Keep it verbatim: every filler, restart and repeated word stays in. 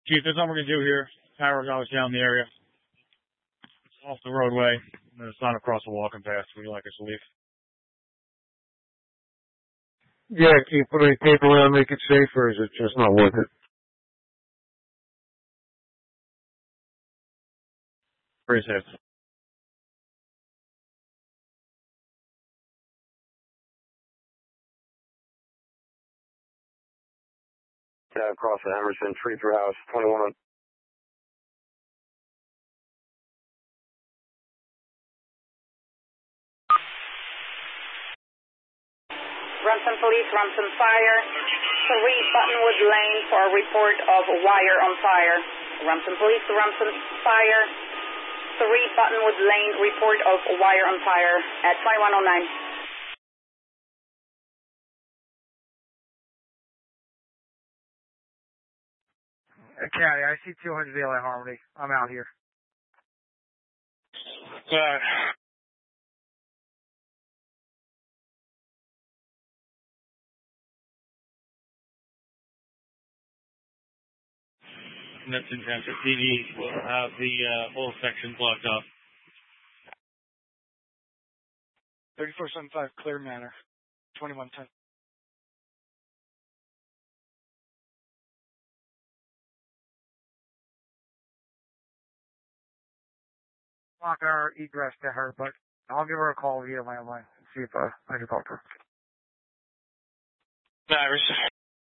Chief, that's all we're going to do here. Power got us down the area. It's off the roadway. And it's not across the walking path. Would you like us to leave? Yeah, can you put any tape around, make it safe, or is it just not worth it? Pretty safe. Yeah, across the Emerson, Tree Through House, twenty-one. Rumson Police, Rumson Fire, three Buttonwood Lane for a report of wire on fire. Rumson Police, Rumson Fire, three Buttonwood Lane, report of wire on fire at twenty-one oh nine. County, I see two hundred L A Harmony. I'm out here. Uh, That's intensive. P D will have the uh, whole section blocked off. thirty-four seventy-five Clear Manor, twenty-one ten. Block our egress to her, but I'll give her a call via landline and see if uh, I can talk to her. Iris.